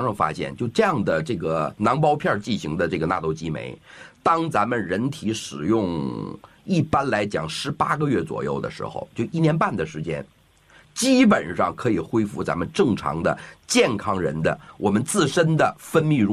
上发现，就这样的这个囊包片剂型的这个纳豆激酶，当咱们人体使用一般来讲18个月左右的时候，就1年半的时间，基本上可以恢复咱们正常的健康人的我们自身的分泌